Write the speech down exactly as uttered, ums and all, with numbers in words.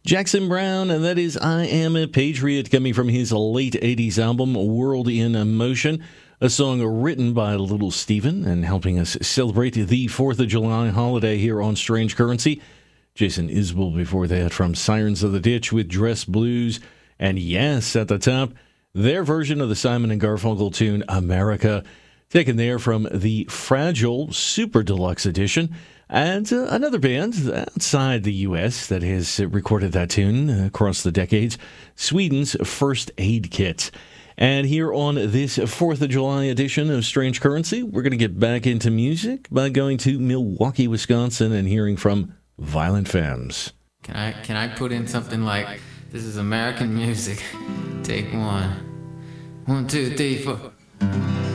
Jackson Browne, and that is I Am a Patriot, coming from his late eighties album, World in Motion, a song written by Little Steven and helping us celebrate the fourth of July holiday here on Strange Currency. Jason Isbell before that from Sirens of the Ditch with Dress Blues. And yes, at the top, their version of the Simon and Garfunkel tune, America, taken there from the Fragile Super Deluxe Edition. And uh, another band outside the U S that has recorded that tune across the decades, Sweden's First Aid Kit. And here on this fourth of July edition of Strange Currency, we're going to get back into music by going to Milwaukee, Wisconsin, and hearing from Violent Femmes. Can I, can I put in something like, this is American music, take one. One, two, three, four.